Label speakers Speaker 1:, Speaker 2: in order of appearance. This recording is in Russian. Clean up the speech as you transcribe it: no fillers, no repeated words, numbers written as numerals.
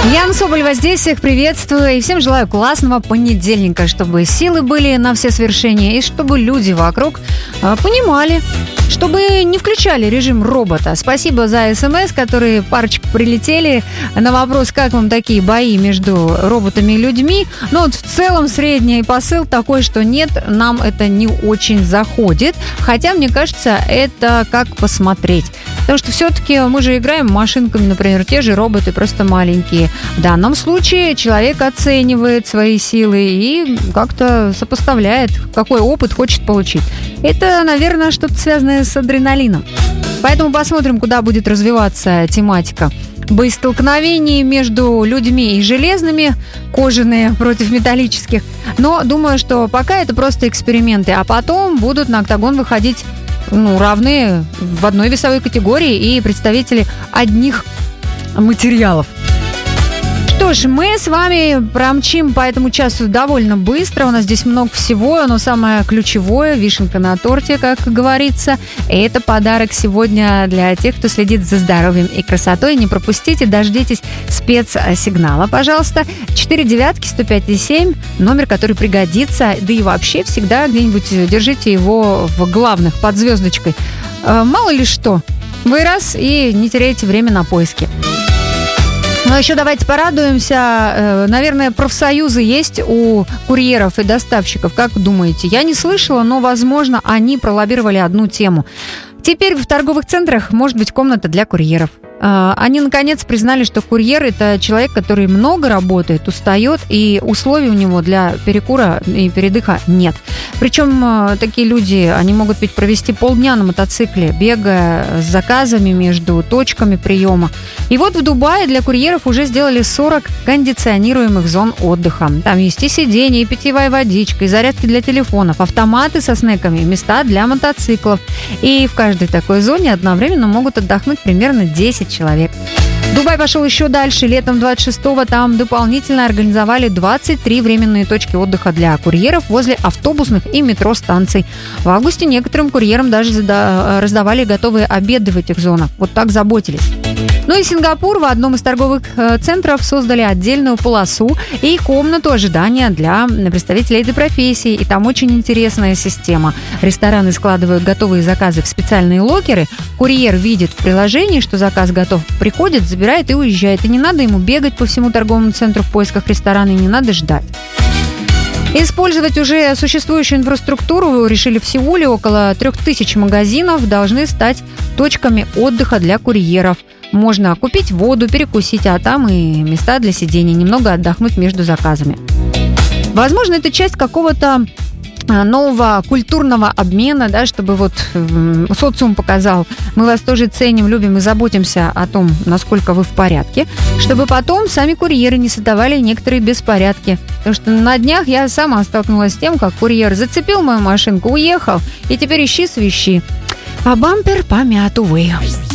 Speaker 1: Яна Соболева здесь, всех приветствую и всем желаю классного понедельника, чтобы силы были на все свершения и чтобы люди вокруг понимали, чтобы не включали режим робота. Спасибо за СМС, которые парочку прилетели на вопрос, как вам такие бои между роботами и людьми. Но вот в целом средний посыл такой, что нет, нам это не очень заходит. Хотя, мне кажется, это как посмотреть. Потому что все-таки мы же играем машинками, например, те же роботы, просто маленькие. В данном случае человек оценивает свои силы и как-то сопоставляет, какой опыт хочет получить. Это, наверное, что-то связанное с адреналином. Поэтому посмотрим, куда будет развиваться тематика боестолкновений между людьми и железными, кожаные против металлических. Но думаю, что пока это просто эксперименты, а потом будут на октагон выходить равные в одной весовой категории и представители одних материалов. Что ж, мы с вами промчим по этому часу довольно быстро. У нас здесь много всего, но самое ключевое, вишенка на торте, как говорится, это подарок сегодня для тех, кто следит за здоровьем и красотой. Не пропустите, дождитесь спецсигнала, пожалуйста. 4-9-105-7, номер, который пригодится, да и вообще всегда где-нибудь держите его в главных под звездочкой. Мало ли что, вы раз и не теряете время на поиски. Ну, еще давайте порадуемся. Наверное, профсоюзы есть у курьеров и доставщиков. Как думаете? Я не слышала, но, возможно, они пролоббировали одну тему. Теперь в торговых центрах может быть комната для курьеров. Они, наконец, признали, что курьер – это человек, который много работает, устает, и условий у него для перекура и передыха нет. Причем такие люди, они могут ведь провести полдня на мотоцикле, бегая с заказами между точками приема. И вот в Дубае для курьеров уже сделали 40 кондиционируемых зон отдыха. Там есть и сиденья, и питьевая водичка, и зарядки для телефонов, автоматы со снеками, места для мотоциклов. И в каждой такой зоне одновременно могут отдохнуть примерно 10 человек. Дубай пошел еще дальше. Летом 26-го там дополнительно организовали 23 временные точки отдыха для курьеров возле автобусных и метро станций. В августе некоторым курьерам даже раздавали готовые обеды в этих зонах. Вот так заботились. Ну и Сингапур в одном из торговых центров создали отдельную полосу и комнату ожидания для представителей этой профессии. И там очень интересная система. Рестораны складывают готовые заказы в специальные локеры. Курьер видит в приложении, что заказ готов, приходит, забирает и уезжает. И не надо ему бегать по всему торговому центру в поисках ресторана, и не надо ждать. Использовать уже существующую инфраструктуру решили в Сеуле. Около 3000 магазинов должны стать точками отдыха для курьеров. Можно купить воду, перекусить, а там и места для сидения, немного отдохнуть между заказами. Возможно, это часть какого-то нового культурного обмена, да, чтобы вот социум показал, мы вас тоже ценим, любим и заботимся о том, насколько вы в порядке, чтобы потом сами курьеры не создавали некоторые беспорядки. Потому что на днях я сама столкнулась с тем, как курьер зацепил мою машинку, уехал, и теперь ищи свищи. А бампер помят, увы.